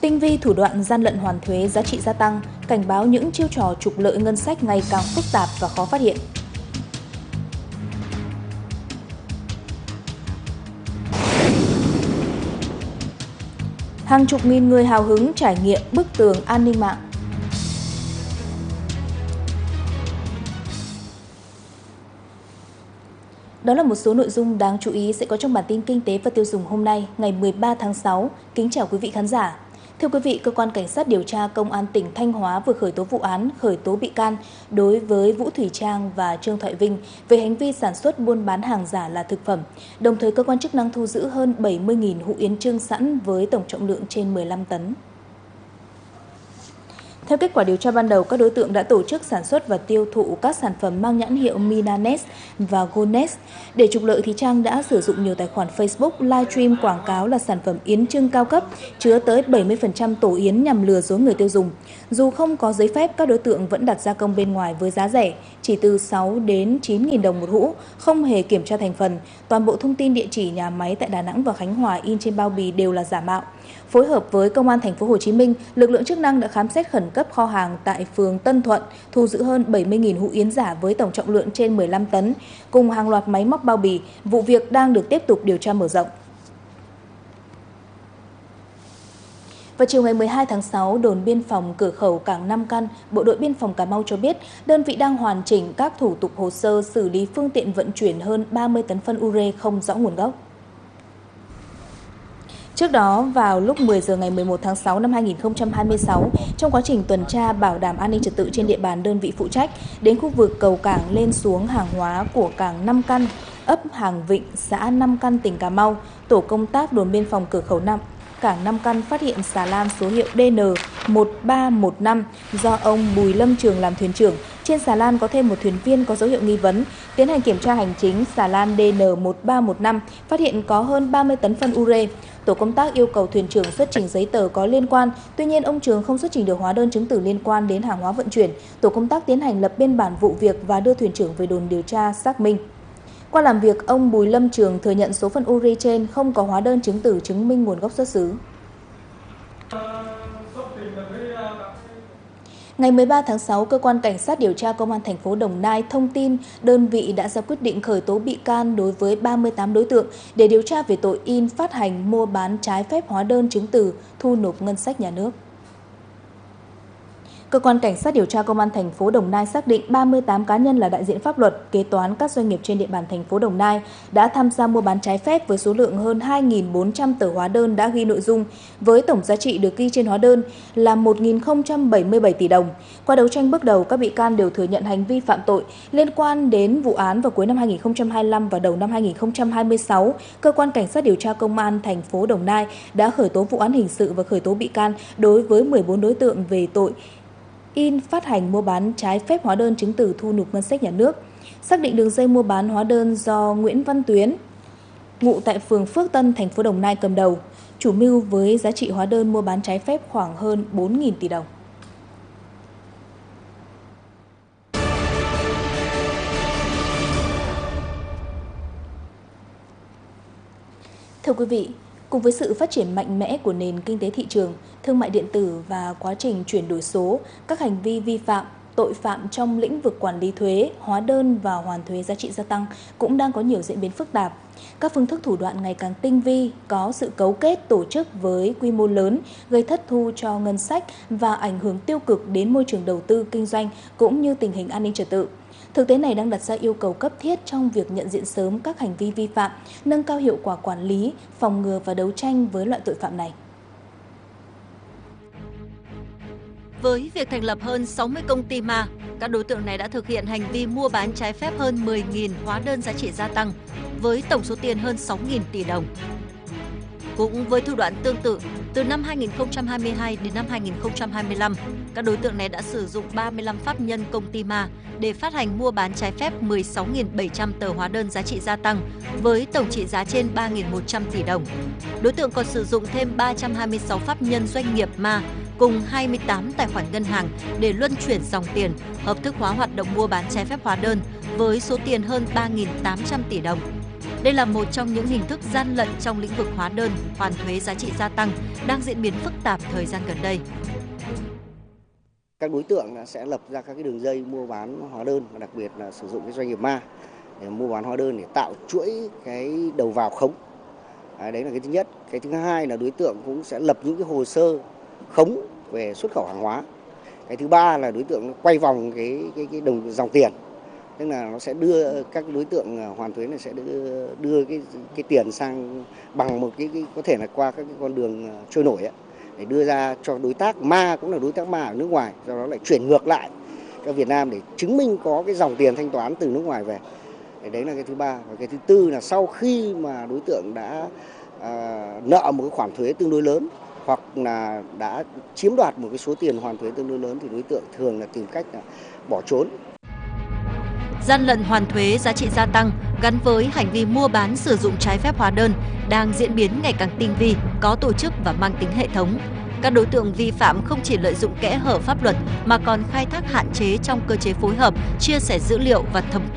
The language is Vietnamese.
Tinh vi thủ đoạn gian lận hoàn thuế giá trị gia tăng, cảnh báo những chiêu trò trục lợi ngân sách ngày càng phức tạp và khó phát hiện. Hàng chục nghìn người hào hứng trải nghiệm bức tường an ninh mạng. Đó là một số nội dung đáng chú ý sẽ có trong bản tin kinh tế và tiêu dùng hôm nay, ngày 13 tháng 6. Kính chào quý vị khán giả. Thưa quý vị, Cơ quan Cảnh sát điều tra Công an tỉnh Thanh Hóa vừa khởi tố vụ án, khởi tố bị can đối với Vũ Thủy Trang và Trương Thoại Vinh về hành vi sản xuất buôn bán hàng giả là thực phẩm. Đồng thời, cơ quan chức năng thu giữ hơn 70.000 hũ yến trưng sẵn với tổng trọng lượng trên 15 tấn. Theo kết quả điều tra ban đầu, các đối tượng đã tổ chức sản xuất và tiêu thụ các sản phẩm mang nhãn hiệu Minanes và Gones. Để trục lợi thì Trang đã sử dụng nhiều tài khoản Facebook livestream quảng cáo là sản phẩm yến trưng cao cấp, chứa tới 70% tổ yến nhằm lừa dối người tiêu dùng. Dù không có giấy phép, các đối tượng vẫn đặt gia công bên ngoài với giá rẻ, chỉ từ 6 đến 9.000 đồng một hũ, không hề kiểm tra thành phần. Toàn bộ thông tin địa chỉ nhà máy tại Đà Nẵng và Khánh Hòa in trên bao bì đều là giả mạo. Phối hợp với Công an thành phố Hồ Chí Minh, lực lượng chức năng đã khám xét khẩn cấp kho hàng tại phường Tân Thuận, thu giữ hơn 70.000 hũ yến giả với tổng trọng lượng trên 15 tấn, cùng hàng loạt máy móc bao bì. Vụ việc đang được tiếp tục điều tra mở rộng. Vào chiều ngày 12 tháng 6, đồn biên phòng cửa khẩu cảng Nam Căn, Bộ đội biên phòng Cà Mau cho biết, đơn vị đang hoàn chỉnh các thủ tục hồ sơ xử lý phương tiện vận chuyển hơn 30 tấn phân ure không rõ nguồn gốc. Trước đó, vào lúc 10 giờ ngày 11 tháng 6 năm 2026, trong quá trình tuần tra bảo đảm an ninh trật tự trên địa bàn đơn vị phụ trách, đến khu vực cầu cảng lên xuống hàng hóa của cảng Nam Căn, ấp Hàng Vịnh, xã Nam Căn, tỉnh Cà Mau, tổ công tác đồn biên phòng cửa khẩu cảng Nam Căn phát hiện xà lan số hiệu DN1315 do ông Bùi Lâm Trường làm thuyền trưởng. Trên xà lan có thêm một thuyền viên có dấu hiệu nghi vấn. Tiến hành kiểm tra hành chính xà lan DN1315, phát hiện có hơn 30 tấn phân ure. Tổ công tác yêu cầu thuyền trưởng xuất trình giấy tờ có liên quan, tuy nhiên ông Trường không xuất trình được hóa đơn chứng từ liên quan đến hàng hóa vận chuyển. Tổ công tác tiến hành lập biên bản vụ việc và đưa thuyền trưởng về đồn điều tra xác minh. Qua làm việc, ông Bùi Lâm Trường thừa nhận số phân ure trên không có hóa đơn chứng từ chứng minh nguồn gốc xuất xứ. Ngày 13 tháng 6, Cơ quan Cảnh sát điều tra Công an thành phố Đồng Nai thông tin đơn vị đã ra quyết định khởi tố bị can đối với 38 đối tượng để điều tra về tội in, phát hành, mua bán trái phép hóa đơn chứng từ, thu nộp ngân sách nhà nước. Cơ quan Cảnh sát điều tra Công an thành phố Đồng Nai xác định 38 cá nhân là đại diện pháp luật, kế toán các doanh nghiệp trên địa bàn thành phố Đồng Nai đã tham gia mua bán trái phép với số lượng hơn 2.400 tờ hóa đơn đã ghi nội dung, với tổng giá trị được ghi trên hóa đơn là 1.077 tỷ đồng. Qua đấu tranh bước đầu, các bị can đều thừa nhận hành vi phạm tội. Liên quan đến vụ án vào cuối năm 2025 và đầu năm 2026, Cơ quan Cảnh sát điều tra Công an thành phố Đồng Nai đã khởi tố vụ án hình sự và khởi tố bị can đối với 14 đối tượng về tội in, phát hành, mua bán trái phép hóa đơn chứng từ, thu nộp ngân sách nhà nước. Xác định đường dây mua bán hóa đơn do Nguyễn Văn Tuyến, ngụ tại phường Phước Tân, thành phố Đồng Nai cầm đầu, chủ mưu với giá trị hóa đơn mua bán trái phép khoảng hơn 4.000 tỷ đồng. Thưa quý vị, cùng với sự phát triển mạnh mẽ của nền kinh tế thị trường, thương mại điện tử và quá trình chuyển đổi số, các hành vi vi phạm, tội phạm trong lĩnh vực quản lý thuế, hóa đơn và hoàn thuế giá trị gia tăng cũng đang có nhiều diễn biến phức tạp. Các phương thức thủ đoạn ngày càng tinh vi, có sự cấu kết tổ chức với quy mô lớn, gây thất thu cho ngân sách và ảnh hưởng tiêu cực đến môi trường đầu tư kinh doanh cũng như tình hình an ninh trật tự. Thực tế này đang đặt ra yêu cầu cấp thiết trong việc nhận diện sớm các hành vi vi phạm, nâng cao hiệu quả quản lý, phòng ngừa và đấu tranh với loại tội phạm này. Với việc thành lập hơn 60 công ty ma, các đối tượng này đã thực hiện hành vi mua bán trái phép hơn 10.000 hóa đơn giá trị gia tăng với tổng số tiền hơn 6.000 tỷ đồng. Cũng với thủ đoạn tương tự, từ năm 2022 đến năm 2025, các đối tượng này đã sử dụng 35 pháp nhân công ty ma để phát hành mua bán trái phép 16.700 tờ hóa đơn giá trị gia tăng với tổng trị giá trên 3.100 tỷ đồng. Đối tượng còn sử dụng thêm 326 pháp nhân doanh nghiệp ma cùng 28 tài khoản ngân hàng để luân chuyển dòng tiền, hợp thức hóa hoạt động mua bán trái phép hóa đơn với số tiền hơn 3.800 tỷ đồng. Đây là một trong những hình thức gian lận trong lĩnh vực hóa đơn, hoàn thuế giá trị gia tăng đang diễn biến phức tạp thời gian gần đây. Các đối tượng sẽ lập ra các cái đường dây mua bán hóa đơn và đặc biệt là sử dụng cái doanh nghiệp ma để mua bán hóa đơn để tạo chuỗi cái đầu vào khống. Đấy là cái thứ nhất. Cái thứ hai là đối tượng cũng sẽ lập những cái hồ sơ khống về xuất khẩu hàng hóa. Cái thứ ba là đối tượng quay vòng cái dòng tiền, tức là nó sẽ đưa các đối tượng hoàn thuế này sẽ đưa cái tiền sang bằng một cái có thể là qua các cái con đường trôi nổi ấy, để đưa ra cho đối tác ma, cũng là đối tác ma ở nước ngoài, do đó lại chuyển ngược lại cho Việt Nam để chứng minh có cái dòng tiền thanh toán từ nước ngoài về. Đấy là cái thứ ba. Và cái thứ tư là sau khi mà đối tượng đã nợ một cái khoản thuế tương đối lớn hoặc là đã chiếm đoạt một cái số tiền hoàn thuế tương đối lớn thì đối tượng thường là tìm cách là bỏ trốn. Gian lận hoàn thuế giá trị gia tăng gắn với hành vi mua bán sử dụng trái phép hóa đơn đang diễn biến ngày càng tinh vi, có tổ chức và mang tính hệ thống. Các đối tượng vi phạm không chỉ lợi dụng kẽ hở pháp luật mà còn khai thác hạn chế trong cơ chế phối hợp, chia sẻ dữ liệu và thẩm